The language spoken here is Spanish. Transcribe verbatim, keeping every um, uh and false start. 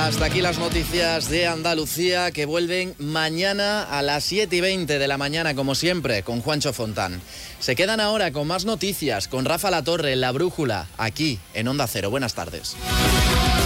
Hasta aquí las noticias de Andalucía, que vuelven mañana a las siete y veinte de la mañana, como siempre, con Juancho Fontán. Se quedan ahora con más noticias, con Rafa Latorre en La Brújula, aquí en Onda Cero. Buenas tardes.